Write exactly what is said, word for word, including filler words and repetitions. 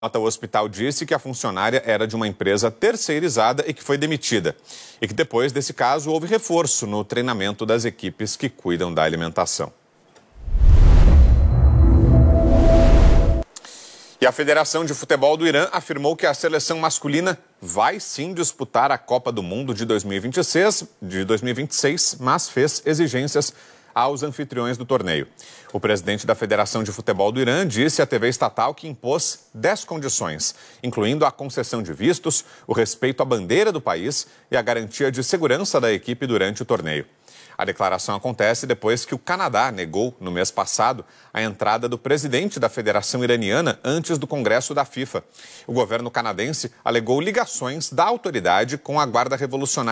O hospital disse que a funcionária era de uma empresa terceirizada e que foi demitida. E que depois desse caso houve reforço no treinamento das equipes que cuidam da alimentação. E a Federação de Futebol do Irã afirmou que a seleção masculina vai sim disputar a Copa do Mundo de dois mil e vinte e seis, de dois mil e vinte e seis, mas fez exigências aos anfitriões do torneio. O presidente da Federação de Futebol do Irã disse à T V estatal que impôs dez condições, incluindo a concessão de vistos, o respeito à bandeira do país e a garantia de segurança da equipe durante o torneio. A declaração acontece depois que o Canadá negou, no mês passado, a entrada do presidente da Federação Iraniana antes do Congresso da FIFA. O governo canadense alegou ligações da autoridade com a Guarda Revolucionária